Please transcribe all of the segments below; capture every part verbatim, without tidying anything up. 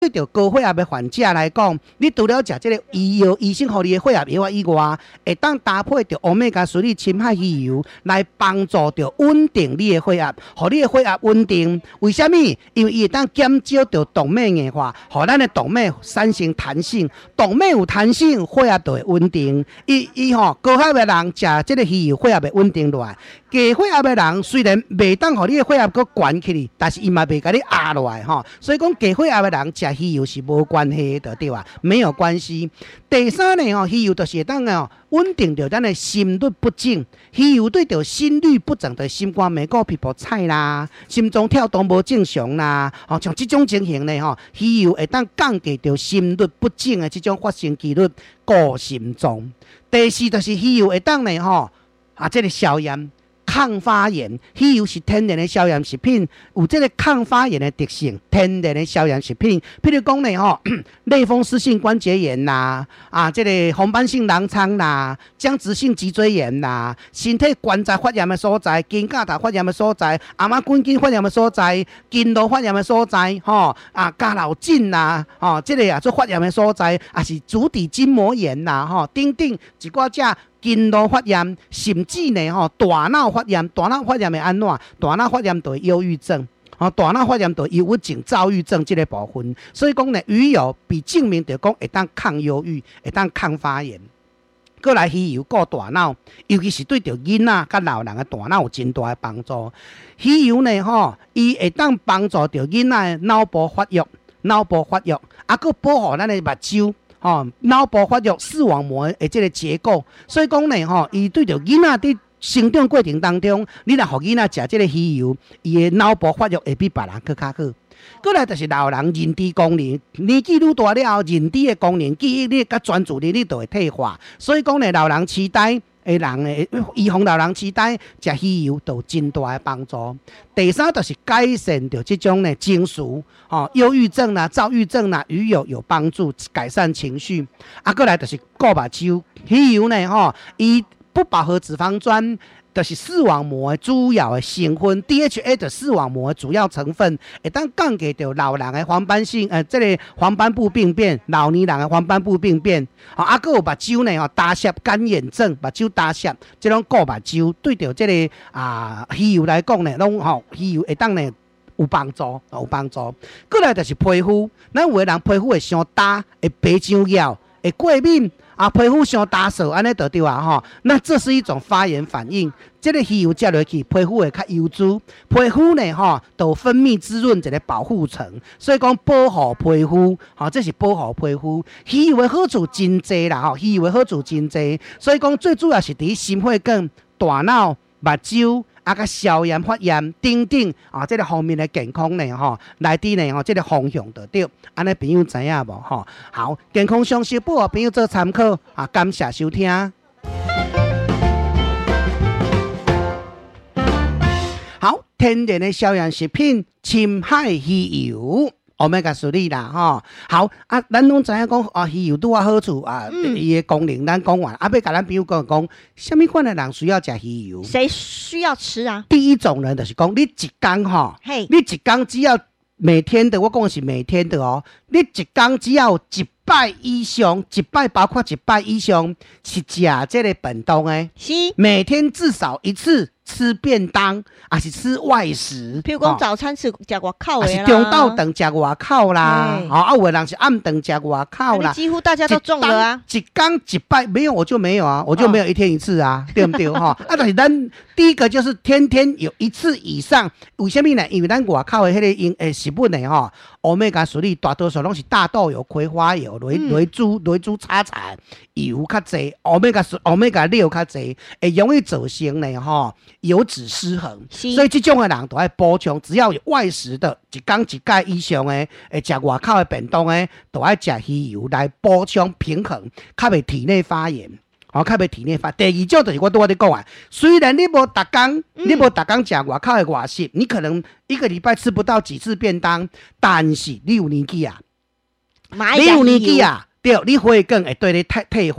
对着高血压的患者来讲，你除了食这个医药医生给你的血压药以外，会当搭配着欧米伽三的深海鱼油来帮助着稳定你的血压，让你的血压稳定。为什么？因为伊会当减少着动脉硬化，让咱的动脉产生弹性，动脉有弹性，血压就会稳定。伊伊吼高血压的人食这个鱼油，血压会稳定落来。低血压的人虽然袂当让你的血压搁悬起来，但是伊嘛袂甲你压落来吼。所以讲低血压的人食鱼油是无关系的，对吧？没有关系。第三呢，吼，鱼油就是会当哦稳定着咱的心律不整。鱼油对着心律不整的心肝眉骨皮肤菜啦，心脏跳动无正常啦，吼，像这种情形呢，吼，鱼油会当降低着心律不整的这种发生几率，顾心脏。第四就是鱼油会当呢，吼，啊，这个消炎。抗发炎，鱼油是天然的消炎食品，有这个抗发炎的特性。天然的消炎食品，譬如讲呢，吼，类风湿性关节炎啦，啊，这个红斑性狼疮啦，僵直性脊椎炎啦，身体关节发炎的所在，肩胛头发炎的所在，阿妈滚筋发炎的所在，筋络发炎的所在，吼，啊，家老筋啦，吼，这个啊做发炎的所在，啊是足底筋膜炎啦，吼，等等一寡只。筋络发炎，甚至呢吼大脑发炎，大脑发炎会安怎？大脑发炎就会忧郁症，吼大脑发炎就忧郁症、躁郁症这个部分。所以讲呢，鱼油被证明就讲会当抗忧郁，会当抗发炎。过来鱼油顾大脑，尤其是对着囡仔甲老人的大脑有真大的帮助。鱼油呢吼，伊会当帮助着囡仔的脑部发育，脑部发育，啊，佮保护咱的目睭。吼，脑部发育视网膜的这个结构，所以讲呢，吼，伊对着囡仔伫成长过程当中，你若互囡仔食这个鱼油，伊的脑部发育会比别人更较好。过来就是老人认知功能，年纪愈大了后，认知的功能、记忆力甲专注力你都会退化。所以讲呢，老人痴呆的人诶，预防老人痴呆，食鱼油都有真大的帮助。第三就是改善着这种呢情绪，哦，忧郁症啦、躁郁症啦，鱼油有帮助改善情绪。啊，过来就是顾目睭，鱼油呢，吼，伊不饱和脂肪酸。就是视网膜的主要的成分 ，D H A 的视网膜的主要成分，会当降低到老人的黄斑性，呃，这个黄斑部病变，老年人的黄斑部病变，好、哦，啊，还有目睭呢，吼，大涩干眼症，目睭大涩，这种顾目睭，对着这个啊鱼油来讲呢，拢吼鱼油会当呢有帮助，有帮助。过来就是皮肤，咱有的人皮肤会伤干，会白上咬，会过敏。啊，皮肤伤干涩，安尼就对啊吼。那这是一种发炎反应，这个鱼油接落去，皮肤会较油脂，皮肤呢吼，都分泌滋润一个保护层，所以讲保护皮肤，吼，这是保护皮肤。鱼油的好处真多啦吼，鱼油的好处真多，所以讲最主要是伫心血管、大脑、目睭。啊，甲消炎、发炎等等啊，这个方面的健康呢，吼，内底呢，吼，这个方向就对。安尼朋友知影无？吼，好，健康常识报朋友做参考啊，感谢收听。好，天然的消炎食品，深海鱼油。欧米伽三啦，吼，好啊，咱拢知影讲啊，鱼油拄啊好处啊，伊的功能咱讲完，啊，要甲咱朋友讲讲，什么款的人需要食鱼油？ 谁需要吃啊？ 第一种人就是讲，你一天吼， 嘿， 你一天只要每天的，我讲的是每天的哦，你一天只要一摆以上，一摆包括一摆以上是食这个便当的， 是每天至少一次。吃便当，还是吃外食？ 譬如讲早餐吃食外口的啦， 是中昼顿食外口啦，哦，啊，有的人是暗顿食外口啦。 几乎大家都中了啊！ 一天一摆没有我就没有啊，我就没有一天一次啊，对不对哈？啊，但是咱第一个就是天天有一次以上，为什么呢？因为咱外口的迄个因诶食物呢吼，欧米伽三大多数拢是大豆油、葵花油、雷雷猪、雷猪叉柴油较济，欧米伽欧米伽六较济，会容易造成呢吼。油脂失衡，所以这种的人都要补充，只要有外食的，一天一盖以上的，诶，食外口的便当的，都要食鱼油来补充平衡，较袂体内发炎，哦，较袂体内发。第二种就是我拄仔咧讲啊，虽然你无逐天，你无逐天食外口的外食，你可能一个礼拜吃不到几次便当，但是你有年纪啊，你有年纪啊，对，你血管会对你退退化。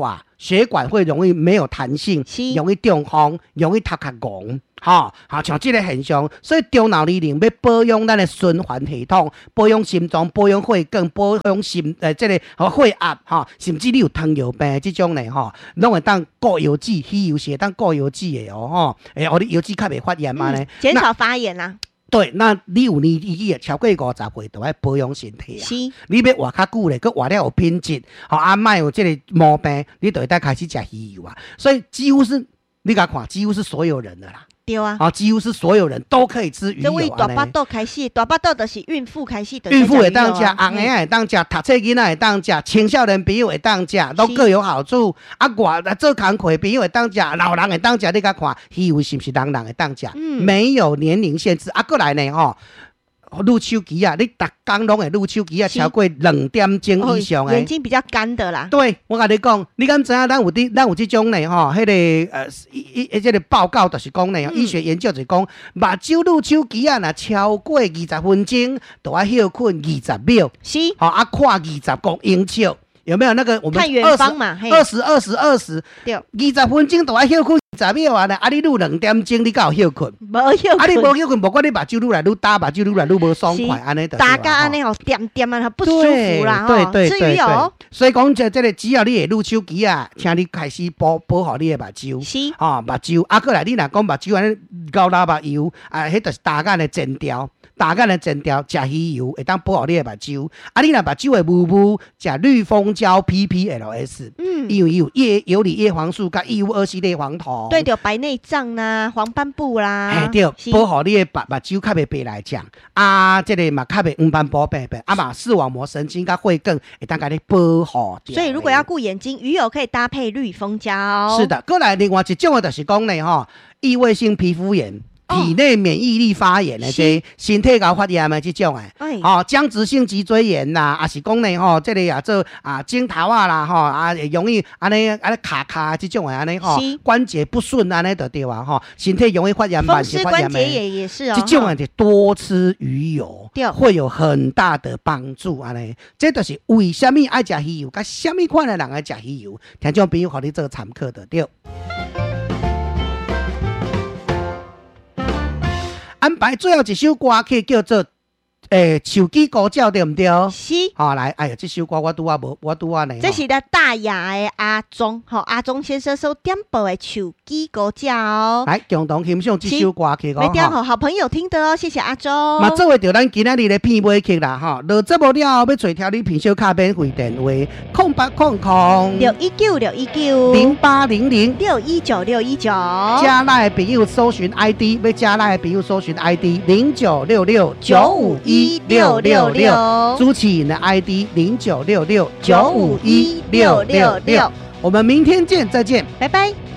血管会容易没有弹性，容易中风，容易头壳戆。吼，好像这个现象，所以中老年人要保养咱的循环系统，保养心脏，保养血管，保养心呃，这个血压哈，甚至你有糖尿病这种的吼，拢会当固油脂、鱼油是会当固油脂的哦吼，诶，我哋油脂较袂发炎嘛呢， 减少发炎啦、啊。 对，那你有年纪的超过五十岁，就要保养身体啊。 是， 你要活较久咧，佮活了有品质，吼啊，莫有这个毛病，你就会当开始食鱼油啊。所以几乎是，你甲看，几乎是所有人的啦。 对啊， 啊，几乎是所有人都可以吃鱼油。 所以大巴肚开始，大巴肚就是孕妇开始。 孕妇会当食，红婴会当食，读册囡仔会当食，青少年朋友会当食，都各有好处。啊，外做工课朋友会当食，老人会当食，你甲看，鱼油是不是人人会当食？嗯，没有年龄限制。啊，过来呢吼。录手机啊，你逐工拢会录手机啊，超过两点钟以上诶、哦， 眼睛比较干的啦。 对，我甲你讲，你敢知影咱有啲咱有即种呢吼，迄、那个呃，一一即个报告就是讲呢、嗯，医学研究就是讲，目睭录手机啊，若超过二十分钟，就要休困二十秒。 是， 好、哦、啊，看二十公英尺。有没有那个我们看远方嘛？ 二十二十二十，对，二十分钟都要休困二十秒啊！啊，你录两点钟，你敢有休困？ 无休困。啊， 你无休困，不管你目睭愈来愈大，目睭愈来愈无爽快，安尼就大家安尼哦，点点啊，不舒服啦， 对对对对对。 所以讲，这这个只要你会录手机啊，请你开始保保护你的目睭。 是啊，目睭啊，过来你若讲目睭安尼高拉目油啊，迄就是大眼的剪掉。大眼的剪掉，食鱼油会当保护你的目睭。啊，你若目睭会雾雾，食绿蜂胶 P P L S， 嗯，因为有叶有里叶黄素甲一五二烯类黄酮， 对着白内障啦、黄斑部啦， 哎对，保护你的目目睭较袂白来讲，啊，这个嘛较袂黄斑部白白，啊嘛视网膜神经甲血管会当甲你保护掉。 所以如果要顾眼睛，鱼油可以搭配绿蜂胶。 是的，过来另外一种的就是讲呢吼，异位性皮肤炎。体内免疫力发炎的这身体搞发炎的这种诶，哦，僵直性脊椎炎呐，啊是讲呢吼，这里啊做啊镜头啊啦吼，啊容易安尼安尼卡卡这种诶安尼吼，关节不顺安尼就对啊吼，身体容易发炎，慢性发炎风湿关节也也是哦， 这种诶就多吃鱼油，会有很大的帮助安尼。这就是为什么爱吃鱼油，甲什么款的人爱吃鱼油，听众朋友互你做参考的对。安排最后一首歌曲叫做诶，手机高照对唔对？ 是。 好、哦、来，哎呀，这首歌我拄啊无，我拄啊呢。 这是咱大雅的阿忠，吼、哦、阿忠先生所点播的手机高照。 来，共同欣赏这首歌曲哦。 没点好好朋友听的哦，谢谢阿忠。 嘛，作为着咱今仔日的片尾曲啦，吼，落节目了后要找条你平小卡免费电话：空八空空六一九六一九零八零零六一九六一九。 加赖的朋友搜寻 I D， 要加赖的朋友搜寻 I D 零九六六九五一。六六六，朱启颖的 I D 零九六六九五一六六六，我们明天见，再见， 拜拜。